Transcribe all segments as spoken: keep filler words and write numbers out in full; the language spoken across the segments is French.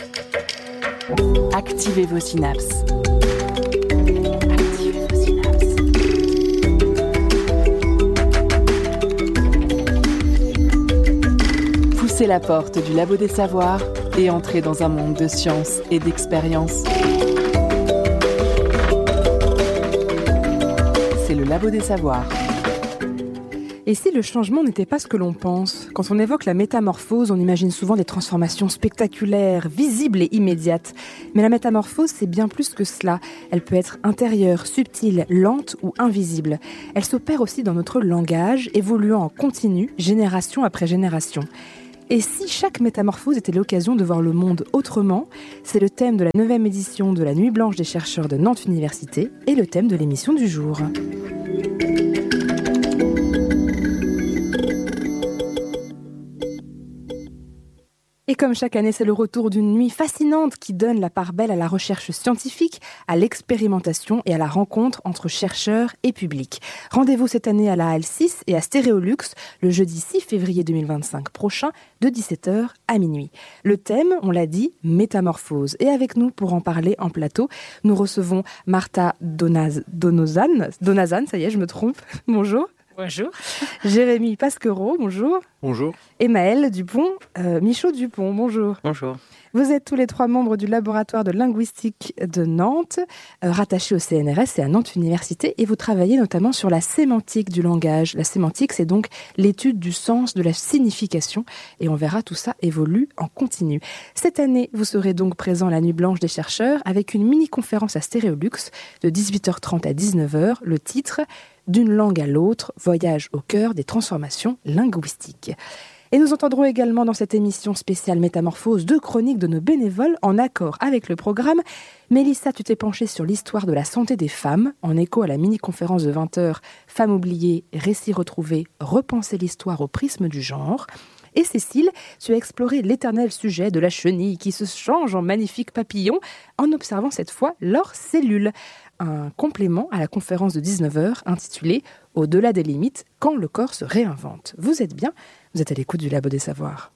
Activez vos synapses. Activez vos synapses. Poussez la porte du Labo des Savoirs et entrez dans un monde de science et d'expérience. C'est le Labo des Savoirs. Et si le changement n'était pas ce que l'on pense ? Quand on évoque la métamorphose, on imagine souvent des transformations spectaculaires, visibles et immédiates. Mais la métamorphose, c'est bien plus que cela. Elle peut être intérieure, subtile, lente ou invisible. Elle s'opère aussi dans notre langage, évoluant en continu, génération après génération. Et si chaque métamorphose était l'occasion de voir le monde autrement ? C'est le thème de la neuvième édition de la Nuit blanche des chercheurs de Nantes Université et le thème de l'émission du jour. Et comme chaque année, c'est le retour d'une nuit fascinante qui donne la part belle à la recherche scientifique, à l'expérimentation et à la rencontre entre chercheurs et public. Rendez-vous cette année à la Halle six et à Stéréolux, le jeudi six février deux mille vingt-cinq prochain, de dix-sept heures à minuit. Le thème, on l'a dit, métamorphose. Et avec nous, pour en parler en plateau, nous recevons Martha Donaz- Donozan. Donazan, ça y est, je me trompe. Bonjour. Bonjour. Jérémy Pasquereau, bonjour. Bonjour. Et Maëlle Dupont, euh, Michaud-Dupont, bonjour. Bonjour. Vous êtes tous les trois membres du laboratoire de linguistique de Nantes, euh, rattaché au C N R S et à Nantes Université, et vous travaillez notamment sur la sémantique du langage. La sémantique, c'est donc l'étude du sens, de la signification, et on verra tout ça évolue en continu. Cette année, vous serez donc présent à la Nuit blanche des chercheurs avec une mini-conférence à Stéréolux de dix-huit heures trente à dix-neuf heures, le titre « D'une langue à l'autre, voyage au cœur des transformations linguistiques ». Et nous entendrons également dans cette émission spéciale Métamorphose deux chroniques de nos bénévoles en accord avec le programme. Mélissa, tu t'es penchée sur l'histoire de la santé des femmes, en écho à la mini-conférence de vingt heures « Femmes oubliées, récits retrouvés, repenser l'histoire au prisme du genre ». Et Cécile, tu as exploré l'éternel sujet de la chenille qui se change en magnifique papillon en observant cette fois leurs cellules. Un complément à la conférence de dix-neuf heures intitulée « Au-delà des limites, quand le corps se réinvente ». Vous êtes bien ? Vous êtes à l'écoute du Labo des Savoirs.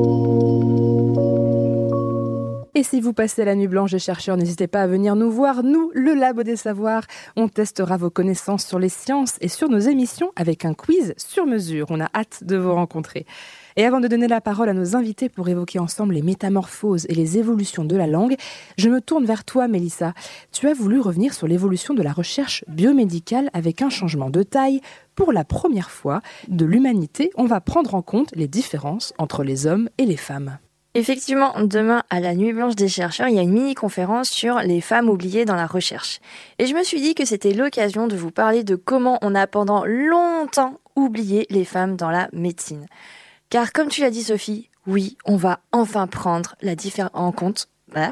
Et si vous passez la Nuit blanche des chercheurs, n'hésitez pas à venir nous voir. Nous, le Labo des Savoirs, on testera vos connaissances sur les sciences et sur nos émissions avec un quiz sur mesure. On a hâte de vous rencontrer. Et avant de donner la parole à nos invités pour évoquer ensemble les métamorphoses et les évolutions de la langue, je me tourne vers toi, Mélissa. Tu as voulu revenir sur l'évolution de la recherche biomédicale avec un changement de taille. Pour la première fois de l'humanité, on va prendre en compte les différences entre les hommes et les femmes. Effectivement, demain, à la Nuit blanche des chercheurs, il y a une mini-conférence sur les femmes oubliées dans la recherche. Et je me suis dit que c'était l'occasion de vous parler de comment on a pendant longtemps oublié les femmes dans la médecine. Car comme tu l'as dit Sophie, oui, on va enfin prendre la différence en compte. Voilà.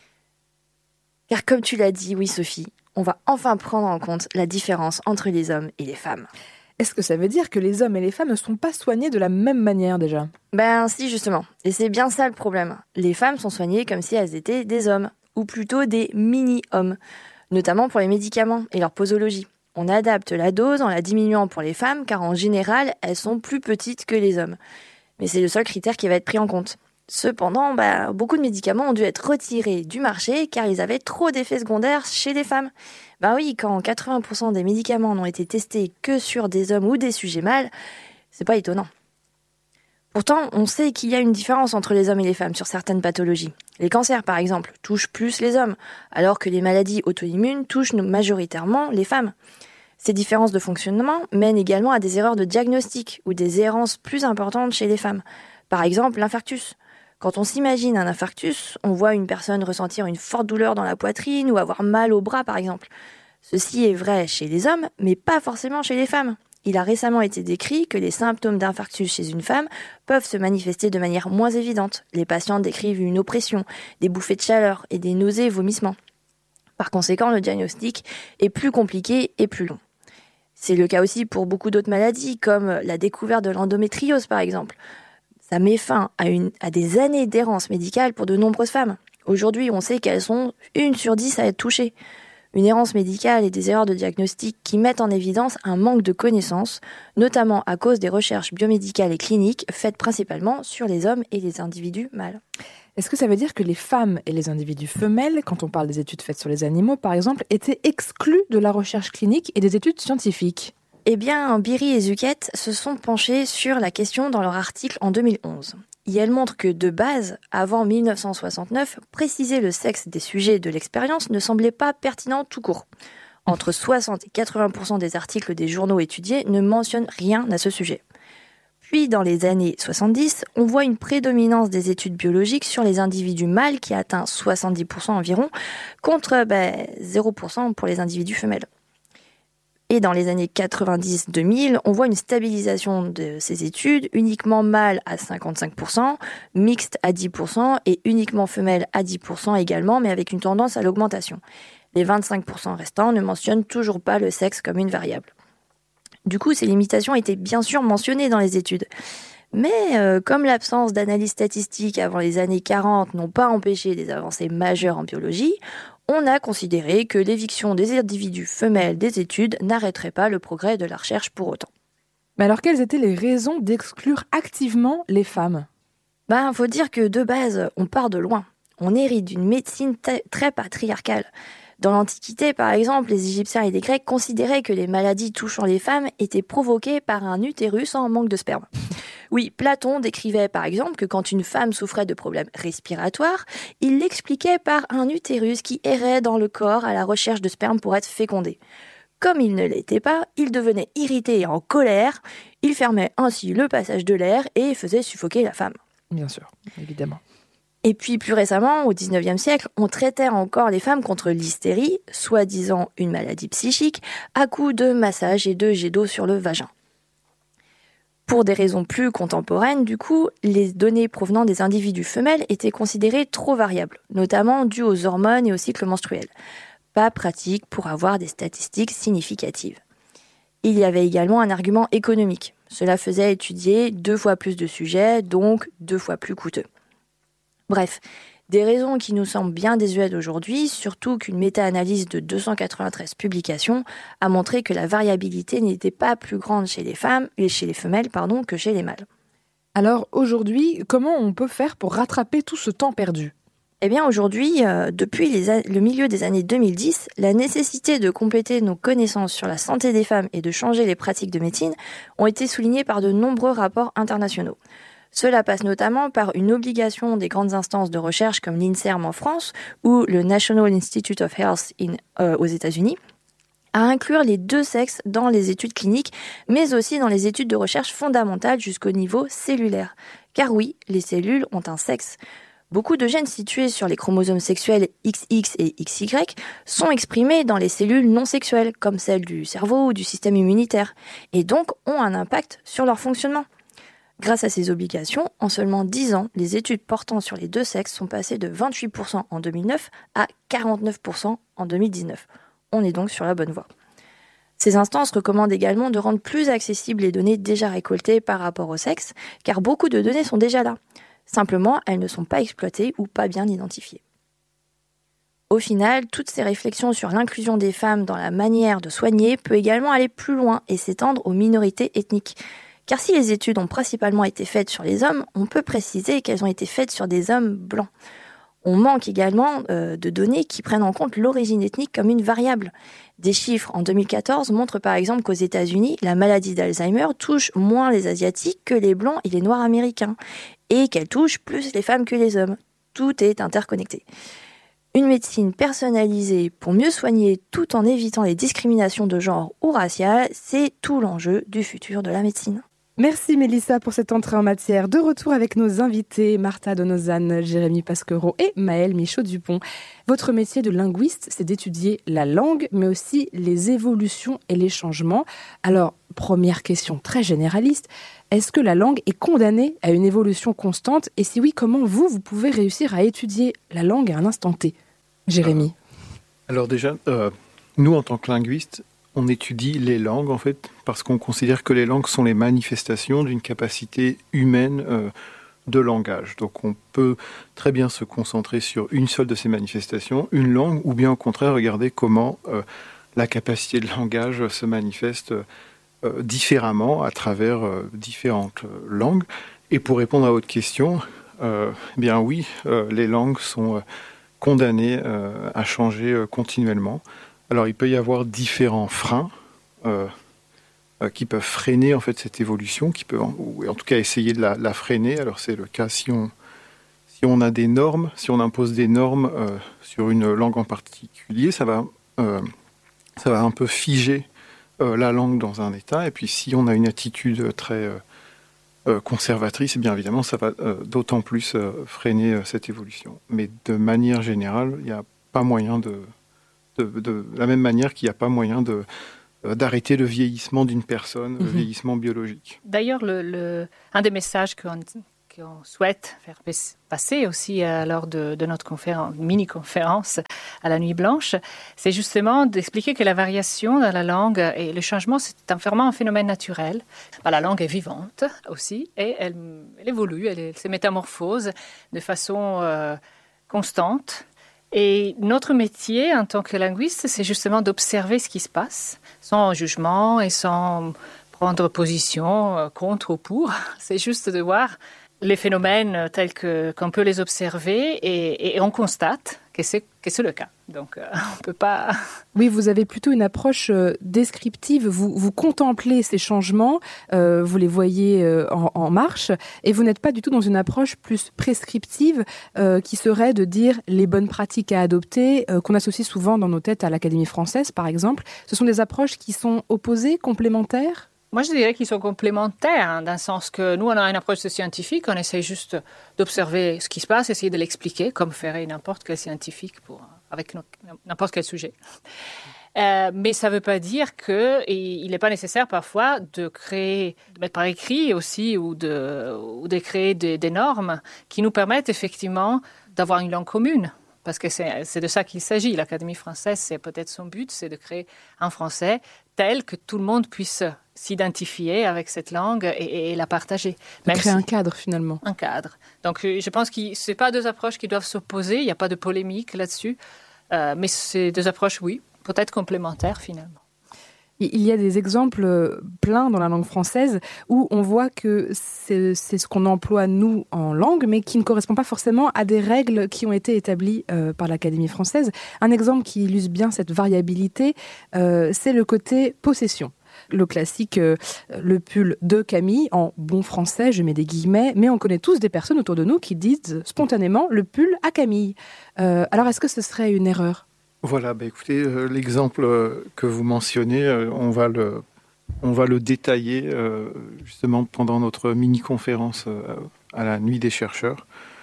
Car comme tu l'as dit, oui Sophie, on va enfin prendre en compte la différence entre les hommes et les femmes. Est-ce que ça veut dire que les hommes et les femmes ne sont pas soignés de la même manière déjà ? Ben si, justement. Et c'est bien ça le problème. Les femmes sont soignées comme si elles étaient des hommes, ou plutôt des mini-hommes, notamment pour les médicaments et leur posologie. On adapte la dose en la diminuant pour les femmes, car en général, elles sont plus petites que les hommes. Mais c'est le seul critère qui va être pris en compte. Cependant, bah, beaucoup de médicaments ont dû être retirés du marché car ils avaient trop d'effets secondaires chez les femmes. Ben oui, quand quatre-vingts pour cent des médicaments n'ont été testés que sur des hommes ou des sujets mâles, c'est pas étonnant. Pourtant, on sait qu'il y a une différence entre les hommes et les femmes sur certaines pathologies. Les cancers, par exemple, touchent plus les hommes, alors que les maladies auto-immunes touchent majoritairement les femmes. Ces différences de fonctionnement mènent également à des erreurs de diagnostic ou des errances plus importantes chez les femmes. Par exemple, l'infarctus. Quand on s'imagine un infarctus, on voit une personne ressentir une forte douleur dans la poitrine ou avoir mal au bras, par exemple. Ceci est vrai chez les hommes, mais pas forcément chez les femmes. Il a récemment été décrit que les symptômes d'infarctus chez une femme peuvent se manifester de manière moins évidente. Les patients décrivent une oppression, des bouffées de chaleur et des nausées et vomissements. Par conséquent, le diagnostic est plus compliqué et plus long. C'est le cas aussi pour beaucoup d'autres maladies, comme la découverte de l'endométriose, par exemple. Ça met fin à, une, à des années d'errance médicale pour de nombreuses femmes. Aujourd'hui, on sait qu'elles sont une sur dix à être touchées. Une errance médicale et des erreurs de diagnostic qui mettent en évidence un manque de connaissances, notamment à cause des recherches biomédicales et cliniques faites principalement sur les hommes et les individus mâles. Est-ce que ça veut dire que les femmes et les individus femelles, quand on parle des études faites sur les animaux par exemple, étaient exclus de la recherche clinique et des études scientifiques ? Eh bien, Beery et Zuckett se sont penchés sur la question dans leur article en deux mille onze. Et elles montrent que, de base, avant mille neuf cent soixante-neuf, préciser le sexe des sujets de l'expérience ne semblait pas pertinent tout court. Entre soixante et quatre-vingts pour cent des articles des journaux étudiés ne mentionnent rien à ce sujet. Puis, dans les années soixante-dix, on voit une prédominance des études biologiques sur les individus mâles qui atteint soixante-dix pour cent environ, contre ben, zéro pour cent pour les individus femelles. Et dans les années quatre-vingt-dix deux mille, on voit une stabilisation de ces études, uniquement mâles à cinquante-cinq pour cent, mixtes à dix pour cent et uniquement femelles à dix pour cent également, mais avec une tendance à l'augmentation. Les vingt-cinq pour cent restants ne mentionnent toujours pas le sexe comme une variable. Du coup, ces limitations étaient bien sûr mentionnées dans les études. Mais euh, comme l'absence d'analyse statistique avant les années quarante n'ont pas empêché des avancées majeures en biologie, on a considéré que l'éviction des individus femelles des études n'arrêterait pas le progrès de la recherche pour autant. Mais alors, quelles étaient les raisons d'exclure activement les femmes ? Ben, faut dire que de base, on part de loin. On hérite d'une médecine t- très patriarcale. Dans l'Antiquité, par exemple, les Égyptiens et les Grecs considéraient que les maladies touchant les femmes étaient provoquées par un utérus en manque de sperme. Oui, Platon décrivait par exemple que quand une femme souffrait de problèmes respiratoires, il l'expliquait par un utérus qui errait dans le corps à la recherche de sperme pour être fécondé. Comme il ne l'était pas, il devenait irrité et en colère, il fermait ainsi le passage de l'air et faisait suffoquer la femme. Bien sûr, évidemment. Et puis plus récemment, au dix-neuvième siècle, on traitait encore les femmes contre l'hystérie, soi-disant une maladie psychique, à coups de massage et de jets d'eau sur le vagin. Pour des raisons plus contemporaines, du coup, les données provenant des individus femelles étaient considérées trop variables, notamment dues aux hormones et au cycle menstruel. Pas pratique pour avoir des statistiques significatives. Il y avait également un argument économique. Cela faisait étudier deux fois plus de sujets, donc deux fois plus coûteux. Bref, des raisons qui nous semblent bien désuètes aujourd'hui, surtout qu'une méta-analyse de deux cent quatre-vingt-treize publications a montré que la variabilité n'était pas plus grande chez les femmes et chez les femelles pardon, que chez les mâles. Alors aujourd'hui, comment on peut faire pour rattraper tout ce temps perdu ? Eh bien aujourd'hui, euh, depuis les a- le milieu des années deux mille dix, la nécessité de compléter nos connaissances sur la santé des femmes et de changer les pratiques de médecine ont été soulignées par de nombreux rapports internationaux. Cela passe notamment par une obligation des grandes instances de recherche comme l'INSERM en France ou le National Institute of Health in, euh, aux États-Unis à inclure les deux sexes dans les études cliniques, mais aussi dans les études de recherche fondamentales jusqu'au niveau cellulaire. Car oui, les cellules ont un sexe. Beaucoup de gènes situés sur les chromosomes sexuels X X et X Y sont exprimés dans les cellules non sexuelles, comme celles du cerveau ou du système immunitaire, et donc ont un impact sur leur fonctionnement. Grâce à ces obligations, en seulement dix ans, les études portant sur les deux sexes sont passées de vingt-huit pour cent en deux mille neuf à quarante-neuf pour cent en deux mille dix-neuf. On est donc sur la bonne voie. Ces instances recommandent également de rendre plus accessibles les données déjà récoltées par rapport au sexe, car beaucoup de données sont déjà là. Simplement, elles ne sont pas exploitées ou pas bien identifiées. Au final, toutes ces réflexions sur l'inclusion des femmes dans la manière de soigner peut également aller plus loin et s'étendre aux minorités ethniques. Car si les études ont principalement été faites sur les hommes, on peut préciser qu'elles ont été faites sur des hommes blancs. On manque également euh, de données qui prennent en compte l'origine ethnique comme une variable. Des chiffres en deux mille quatorze montrent par exemple qu'aux États-Unis, la maladie d'Alzheimer touche moins les Asiatiques que les Blancs et les Noirs américains, et qu'elle touche plus les femmes que les hommes. Tout est interconnecté. Une médecine personnalisée pour mieux soigner tout en évitant les discriminations de genre ou raciales, c'est tout l'enjeu du futur de la médecine. Merci Mélissa pour cette entrée en matière. De retour avec nos invités, Martha Donozan, Jérémy Pasquereau et Maëlle Michaud-Dupont. Votre métier de linguiste, c'est d'étudier la langue, mais aussi les évolutions et les changements. Alors, première question très généraliste, est-ce que la langue est condamnée à une évolution constante ? Et si oui, comment vous, vous pouvez réussir à étudier la langue à un instant T ? Jérémy. Alors déjà, euh, nous en tant que linguistes, on étudie les langues en fait parce qu'on considère que les langues sont les manifestations d'une capacité humaine euh, de langage. Donc on peut très bien se concentrer sur une seule de ces manifestations, une langue, ou bien au contraire regarder comment euh, la capacité de langage se manifeste euh, différemment à travers euh, différentes langues. Et pour répondre à votre question, euh, eh bien oui, euh, les langues sont euh, condamnées euh, à changer euh, continuellement. Alors il peut y avoir différents freins euh, euh, qui peuvent freiner en fait cette évolution, qui peuvent, ou en tout cas essayer de la, la freiner. Alors c'est le cas si on si on a des normes, si on impose des normes euh, sur une langue en particulier, ça va euh, ça va un peu figer euh, la langue dans un état. Et puis si on a une attitude très euh, euh, conservatrice, eh bien évidemment ça va euh, d'autant plus euh, freiner euh, cette évolution. Mais de manière générale, il n'y a pas moyen de De, de la même manière qu'il n'y a pas moyen de, euh, d'arrêter le vieillissement d'une personne, mmh. le vieillissement biologique. D'ailleurs, le, le, un des messages qu'on, qu'on souhaite faire passer aussi euh, lors de, de notre conférence, mini-conférence à la Nuit Blanche, c'est justement d'expliquer que la variation dans la langue et le changement, c'est vraiment un phénomène naturel. Ben, la langue est vivante aussi et elle, elle évolue, elle, elle se métamorphose de façon euh, constante. Et notre métier en tant que linguiste, c'est justement d'observer ce qui se passe, sans jugement et sans prendre position contre ou pour. C'est juste de voir les phénomènes tels que, qu'on peut les observer et, et on constate que c'est, que c'est le cas. Donc, euh, on ne peut pas... Oui, vous avez plutôt une approche euh, descriptive. Vous, vous contemplez ces changements, euh, vous les voyez euh, en, en marche, et vous n'êtes pas du tout dans une approche plus prescriptive euh, qui serait de dire les bonnes pratiques à adopter, euh, qu'on associe souvent dans nos têtes à l'Académie française, par exemple. Ce sont des approches qui sont opposées, complémentaires ? Moi, je dirais qu'ils sont complémentaires, hein, dans le sens que nous, on a une approche scientifique, on essaye juste d'observer ce qui se passe, essayer de l'expliquer, comme ferait n'importe quel scientifique pour, avec n'importe quel sujet. Euh, mais ça ne veut pas dire qu'il n'est pas nécessaire parfois de créer, de mettre par écrit aussi, ou de, ou de créer des, des normes qui nous permettent effectivement d'avoir une langue commune. Parce que c'est, c'est de ça qu'il s'agit. L'Académie française, c'est peut-être son but, c'est de créer un français tel que tout le monde puisse s'identifier avec cette langue et, et la partager. De créer si, un cadre, finalement. Un cadre. Donc, je pense que ce n'est pas deux approches qui doivent s'opposer, il n'y a pas de polémique là-dessus, euh, mais c'est deux approches, oui, peut-être complémentaires, finalement. Il y a des exemples pleins dans la langue française où on voit que c'est, c'est ce qu'on emploie, nous, en langue, mais qui ne correspond pas forcément à des règles qui ont été établies euh, par l'Académie française. Un exemple qui illustre bien cette variabilité, euh, c'est le côté possession. Le classique, euh, le pull de Camille, en bon français, je mets des guillemets, mais on connaît tous des personnes autour de nous qui disent spontanément le pull à Camille. Euh, alors, est-ce que ce serait une erreur ? Voilà, bah écoutez, euh, l'exemple euh, que vous mentionnez, euh, on va le, on va le détailler euh, justement pendant notre mini-conférence euh, à la Nuit des chercheurs.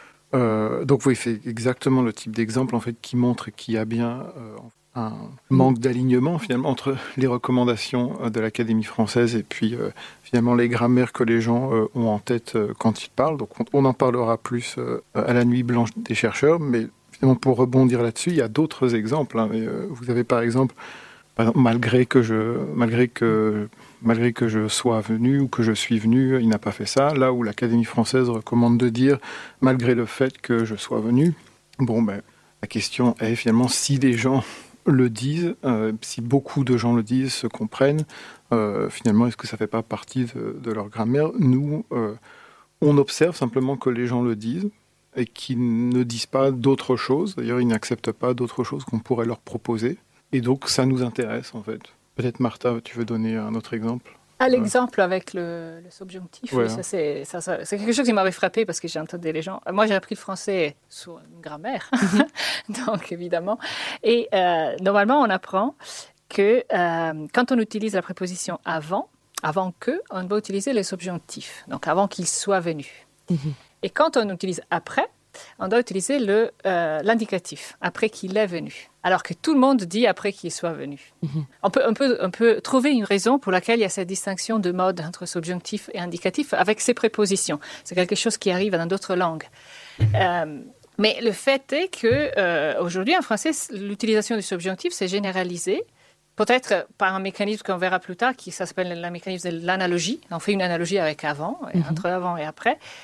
Euh, donc oui, c'est exactement le type d'exemple en fait qui montre qu'il y a bien euh, un manque d'alignement finalement entre les recommandations de l'Académie française et puis euh, finalement les grammaires que les gens euh, ont en tête euh, quand ils parlent. Donc on, on en parlera plus euh, à la Nuit blanche des chercheurs, mais pour rebondir là-dessus, il y a d'autres exemples. Hein. Vous avez par exemple, par exemple, malgré que je, malgré que, malgré que je sois venu ou que je suis venu, il n'a pas fait ça. Là où l'Académie française recommande de dire malgré le fait que je sois venu. Bon, ben, la question est finalement si les gens le disent, euh, si beaucoup de gens le disent, se comprennent. Euh, finalement, est-ce que ça fait pas partie de, de leur grammaire ? Nous, euh, on observe simplement que les gens le disent. Et qui ne disent pas d'autre chose. D'ailleurs, ils n'acceptent pas d'autre chose qu'on pourrait leur proposer. Et donc, ça nous intéresse, en fait. Peut-être, Martha, tu veux donner un autre exemple ? Ah, l'exemple ouais. avec le, le subjonctif, ouais. ça, c'est, ça, ça, c'est quelque chose qui m'avait frappé parce que j'ai entendu les gens... Moi, j'ai appris le français sur une grammaire, donc évidemment. Et euh, normalement, on apprend que euh, quand on utilise la préposition « avant », avant que, on doit utiliser les subjonctifs, donc avant qu'il soit venu. Mm-hmm. Et quand on utilise après, on doit utiliser le, euh, l'indicatif, après qu'il est venu. Alors que tout le monde dit après qu'il soit venu. Mm-hmm. On peut, on peut, on peut trouver une raison pour laquelle il y a cette distinction de mode entre subjonctif et indicatif avec ces prépositions. C'est quelque chose qui arrive dans d'autres langues. Euh, mais le fait est qu'aujourd'hui, euh, en français, l'utilisation du subjonctif s'est généralisée. Peut-être par un mécanisme qu'on verra plus tard, qui ça s'appelle le mécanisme de l'analogie. On fait une analogie avec avant, mm-hmm. entre avant et après.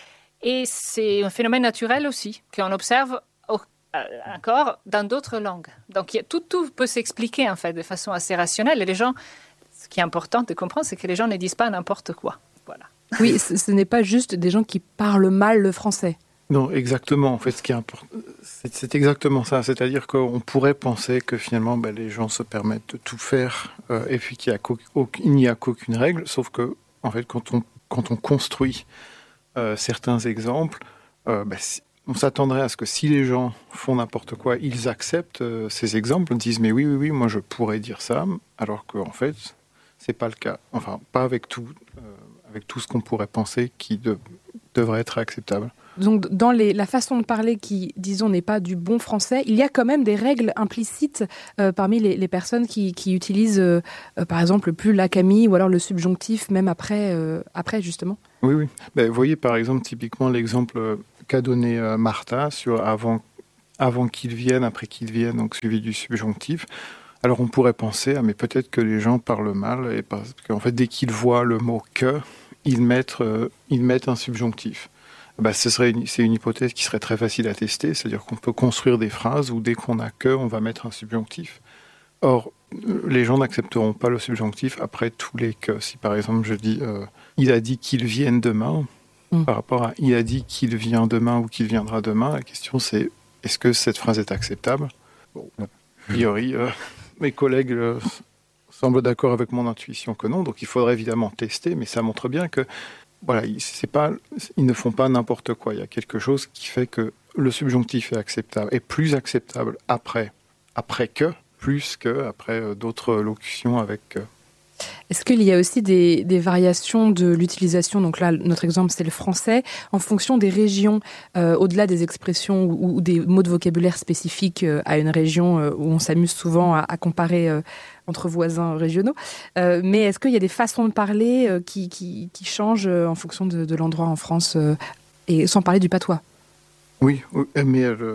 Et c'est un phénomène naturel aussi, qu'on observe au, euh, encore dans d'autres langues. Donc, il y a, tout, tout peut s'expliquer, en fait, de façon assez rationnelle. Et les gens, ce qui est important de comprendre, c'est que les gens ne disent pas n'importe quoi. Voilà. Oui, ce, ce n'est pas juste des gens qui parlent mal le français. Non, exactement. En fait, ce qui est important, c'est, c'est exactement ça. C'est-à-dire qu'on pourrait penser que finalement, ben, les gens se permettent de tout faire euh, et puis qu'il n'y a, a qu'aucune règle. Sauf que, en fait, quand on, quand on construit euh, certains exemples, euh, ben, si, on s'attendrait à ce que si les gens font n'importe quoi, ils acceptent euh, ces exemples, disent mais oui, oui, oui, moi je pourrais dire ça, alors qu'en fait, c'est pas le cas. Enfin, pas avec tout, euh, avec tout ce qu'on pourrait penser qui de, devrait être acceptable. Donc, dans les, la façon de parler qui, disons, n'est pas du bon français, il y a quand même des règles implicites euh, parmi les, les personnes qui, qui utilisent, euh, euh, par exemple, plus la Camille ou alors le subjonctif, même après, euh, après justement. Oui, oui. Ben, vous voyez, par exemple, typiquement l'exemple qu'a donné euh, Martha sur avant, avant qu'il vienne, après qu'il vienne, donc suivi du subjonctif. Alors, on pourrait penser, ah, mais peut-être que les gens parlent mal, et parce qu'en fait, dès qu'ils voient le mot « que », ils mettent, euh, ils mettent un subjonctif. Bah, ce serait une, c'est une hypothèse qui serait très facile à tester, c'est-à-dire qu'on peut construire des phrases où dès qu'on a que, on va mettre un subjonctif. Or, les gens n'accepteront pas le subjonctif après tous les que. Si par exemple je dis euh, « il a dit qu'il vienne demain mmh. », par rapport à « il a dit qu'il vient demain » ou « qu'il viendra demain », la question c'est « est-ce que cette phrase est acceptable ?» Bon, a priori, euh, mes collègues euh, semblent d'accord avec mon intuition que non, donc il faudrait évidemment tester, mais ça montre bien que voilà, c'est pas, ils ne font pas n'importe quoi. Il y a quelque chose qui fait que le subjonctif est acceptable, est plus acceptable après, après que, plus que après d'autres locutions avec que. Est-ce qu'il y a aussi des, des variations de l'utilisation, donc là, notre exemple, c'est le français, en fonction des régions, euh, au-delà des expressions ou, ou des mots de vocabulaire spécifiques euh, à une région euh, où on s'amuse souvent à, à comparer euh, entre voisins régionaux. Euh, mais est-ce qu'il y a des façons de parler euh, qui, qui, qui changent euh, en fonction de, de l'endroit en France, euh, et sans parler du patois ? Oui, mais le,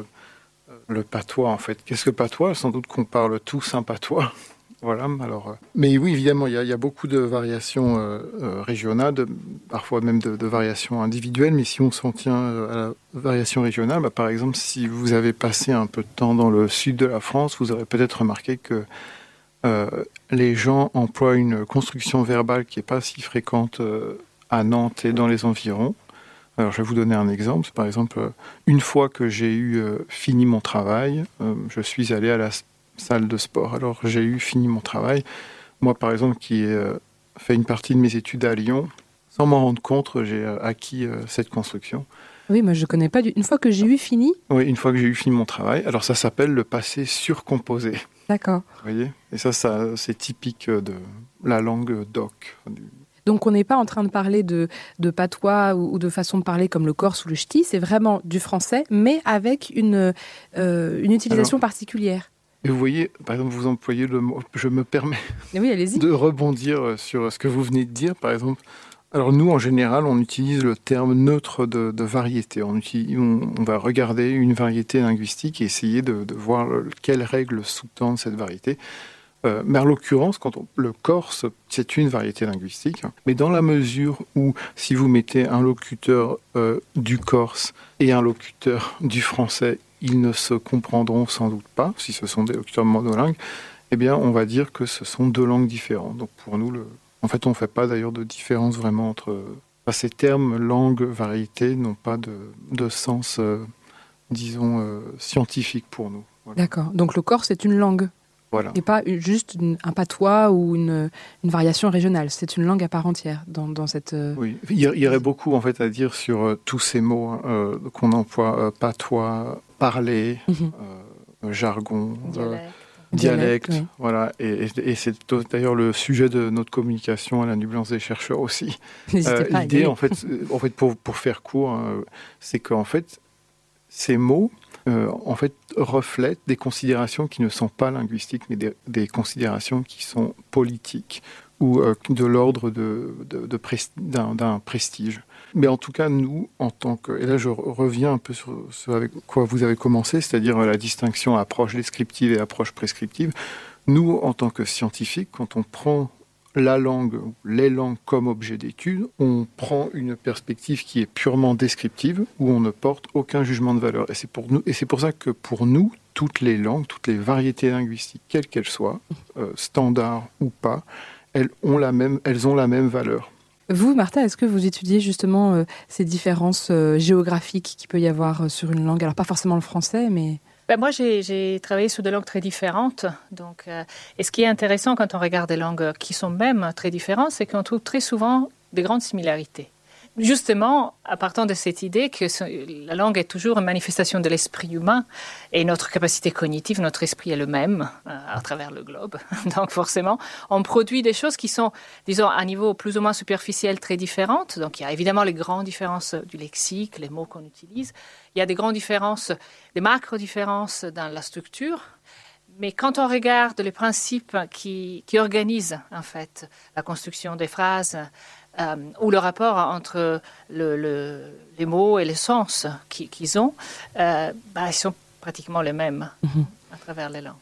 le patois, en fait, qu'est-ce que le patois ? Sans doute qu'on parle tous un patois. Voilà, alors, euh, mais oui, évidemment, il y, y a beaucoup de variations euh, euh, régionales, de, parfois même de, de variations individuelles, mais si on s'en tient à la variation régionale, bah, par exemple, si vous avez passé un peu de temps dans le sud de la France, vous aurez peut-être remarqué que euh, les gens emploient une construction verbale qui n'est pas si fréquente euh, à Nantes et dans les environs. Alors, je vais vous donner un exemple. Par exemple, euh, une fois que j'ai eu euh, fini mon travail, euh, je suis allé à la salle de sport. Alors, j'ai eu fini mon travail. Moi, par exemple, qui ai euh, fait une partie de mes études à Lyon, sans m'en rendre compte, j'ai euh, acquis euh, cette construction. Oui, moi, je ne connais pas. Du... Une fois que j'ai eu fini ? Oui, une fois que j'ai eu fini mon travail. Alors, ça s'appelle le passé surcomposé. D'accord. Vous voyez ? Et ça, ça, c'est typique de la langue doc. Donc, on n'est pas en train de parler de, de patois ou, ou de façon de parler comme le corse ou le ch'ti. C'est vraiment du français, mais avec une, euh, une utilisation Alors, particulière. Et vous voyez, par exemple, vous employez le mot, je me permets oui, allez-y. de rebondir sur ce que vous venez de dire, par exemple. Alors nous, en général, on utilise le terme neutre de, de variété. On, utilise, on, on va regarder une variété linguistique et essayer de, de voir le, quelles règles sous-tendent cette variété. Euh, mais en l'occurrence, quand on, le corse, c'est une variété linguistique. Hein, mais dans la mesure où, si vous mettez un locuteur euh, du corse et un locuteur du français, ils ne se comprendront sans doute pas, si ce sont des locuteurs monolingues, eh bien, on va dire que ce sont deux langues différentes. Donc, pour nous, le... en fait, on ne fait pas d'ailleurs de différence vraiment entre... Enfin, ces termes, langue, variété, n'ont pas de, de sens, euh, disons, euh, scientifique pour nous. Voilà. D'accord. Donc, le corse est une langue. Voilà. Et pas juste une, un patois ou une, une variation régionale. C'est une langue à part entière dans, dans cette... Euh... Oui, il y aurait beaucoup en fait à dire sur euh, tous ces mots hein, euh, qu'on emploie, euh, patois, parler, mm-hmm. euh, jargon, dialecte, euh, dialecte oui. Voilà. Et, et, et c'est d'ailleurs le sujet de notre communication à la Nublance des chercheurs aussi. Euh, pas L'idée, en fait, en fait, pour, pour faire court, hein, c'est qu'en fait, ces mots... Euh, en fait, reflètent des considérations qui ne sont pas linguistiques, mais des, des considérations qui sont politiques ou euh, de l'ordre de, de, de presti- d'un, d'un prestige. Mais en tout cas, nous, en tant que... Et là, je reviens un peu sur ce avec quoi vous avez commencé, c'est-à-dire la distinction approche descriptive et approche prescriptive. Nous, en tant que scientifiques, quand on prend la langue, les langues comme objet d'étude, on prend une perspective qui est purement descriptive, où on ne porte aucun jugement de valeur. Et c'est pour nous, et c'est pour ça que pour nous, toutes les langues, toutes les variétés linguistiques, quelles qu'elles soient, euh, standards ou pas, elles ont la même, elles ont la même valeur. Vous, Martha, est-ce que vous étudiez justement euh, ces différences euh, géographiques qu'il peut y avoir euh, sur une langue? Alors pas forcément le français, mais... Ben moi, j'ai, j'ai travaillé sur des langues très différentes. Donc, euh, et ce qui est intéressant quand on regarde des langues qui sont même très différentes, c'est qu'on trouve très souvent des grandes similarités. Justement, à partir de cette idée que la langue est toujours une manifestation de l'esprit humain et notre capacité cognitive, notre esprit est le même euh, à travers le globe. Donc forcément, on produit des choses qui sont, disons, à un niveau plus ou moins superficiel très différentes. Donc il y a évidemment les grandes différences du lexique, les mots qu'on utilise. Il y a des grandes différences, des macro-différences dans la structure. Mais quand on regarde les principes qui, qui organisent en fait la construction des phrases, Euh, ou le rapport entre le, le, les mots et les sens qu'ils, qu'ils ont, euh, bah, ils sont pratiquement les mêmes mm-hmm. à travers les langues.